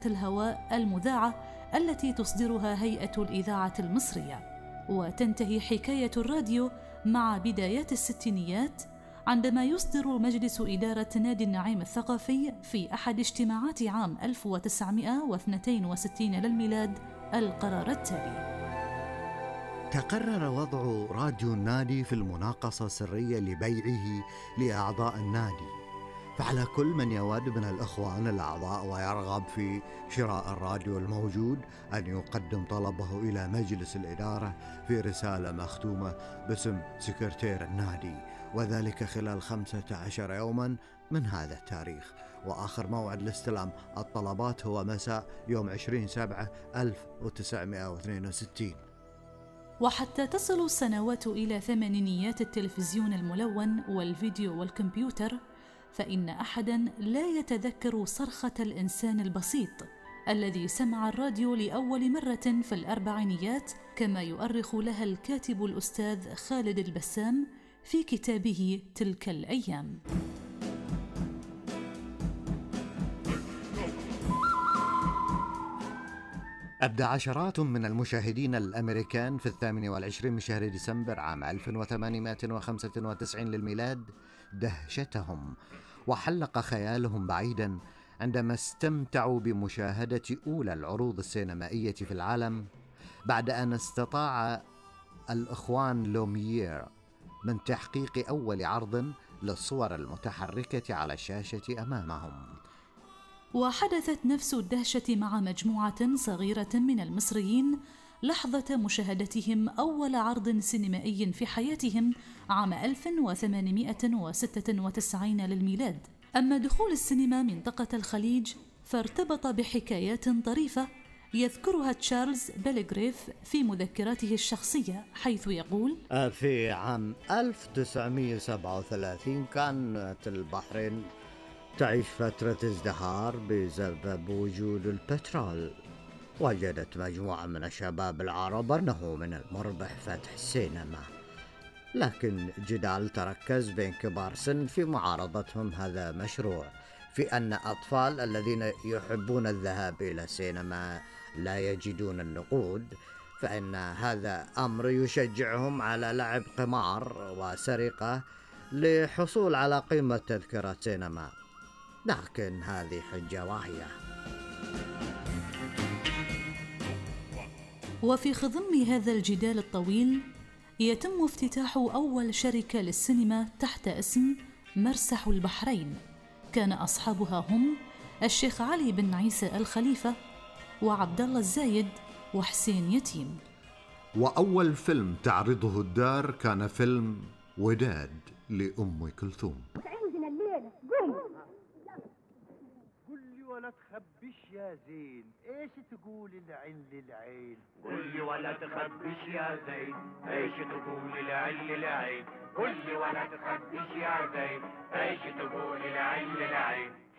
الهواء المذاعة التي تصدرها هيئة الإذاعة المصرية. وتنتهي حكاية الراديو مع بدايات الستينيات عندما يصدر مجلس إدارة نادي النعيم الثقافي في أحد اجتماعات عام 1962 للميلاد القرار التالي: تقرر وضع راديو النادي في المناقصة السرية لبيعه لأعضاء النادي، فعلى كل من يود من الإخوان الأعضاء ويرغب في شراء الراديو الموجود أن يقدم طلبه إلى مجلس الإدارة في رسالة مختومة باسم سكرتير النادي، وذلك خلال 15 يوما من هذا التاريخ. وآخر موعد لاستلام الطلبات هو مساء يوم 20/7/1962. وحتى تصل السنوات إلى ثمانينيات التلفزيون الملون والفيديو والكمبيوتر، فإن أحداً لا يتذكر صرخة الإنسان البسيط الذي سمع الراديو لأول مرة في الأربعينيات، كما يؤرخ لها الكاتب الأستاذ خالد البسام في كتابه تلك الأيام. أبدى عشرات من المشاهدين الأمريكان في 28 من شهر ديسمبر عام 1895 للميلاد دهشتهم، وحلق خيالهم بعيدا عندما استمتعوا بمشاهدة أولى العروض السينمائية في العالم، بعد أن استطاع الإخوان لوميير من تحقيق أول عرض للصور المتحركة على الشاشة أمامهم. وحدثت نفس الدهشة مع مجموعة صغيرة من المصريين لحظة مشاهدتهم أول عرض سينمائي في حياتهم عام 1896 للميلاد. أما دخول السينما منطقة الخليج فارتبط بحكايات طريفة يذكرها تشارلز بيلغريف في مذكراته الشخصية، حيث يقول: في عام 1937 كانت البحرين تعيش فترة ازدهار بسبب وجود البترول. وجدت مجموعة من الشباب العرب أنه من المربح فتح السينما، لكن جدال تركز بين كبار سن في معارضتهم هذا مشروع، في أن أطفال الذين يحبون الذهاب إلى السينما لا يجدون النقود، فإن هذا أمر يشجعهم على لعب قمار وسرقة للحصول على قيمة تذكرة سينما. لكن هذه حجة واهية. وفي خضم هذا الجدال الطويل يتم افتتاح أول شركة للسينما تحت اسم مرسح البحرين. كان أصحابها هم الشيخ علي بن عيسى الخليفة وعبد الله الزايد وحسين يتيم. وأول فيلم تعرضه الدار كان فيلم وداد لأم كلثوم. عندنا الليلة قل لي ولا تخبش يا زين، ايش تقول العين للعين؟ قل لي ولا تخبش يا زين، ايش تقول العين للعين؟ قل لي ولا تخبش يا زين، ايش تقول العين للعين؟